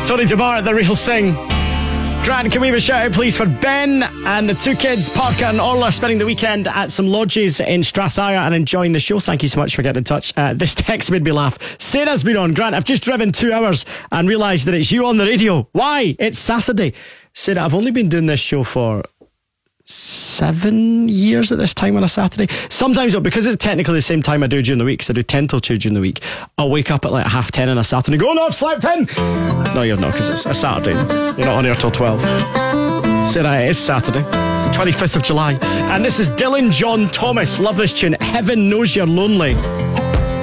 Tony DeMar, The Real Thing. Grant, can we have a shout out, please, for Ben and the two kids, Parker and Orla, spending the weekend at some lodges in Strathire and enjoying the show. Thank you so much for getting in touch. This text made me laugh. Sarah's been on. Grant, I've just driven 2 hours and realised that it's you on the radio. Why? It's Saturday. Sarah, I've only been doing this show for 7 years at this time on a Saturday. Sometimes, because it's technically the same time I do during the week, because I do 10 till 2 during the week, I'll wake up at like 10:30 on a Saturday and go, no, I've slept in. No, you're not, because it's a Saturday. You're not on here till 12. Sarah, it is Saturday. It's the 25th of July. And this is Dylan John Thomas. Love this tune. Heaven Knows You're Lonely.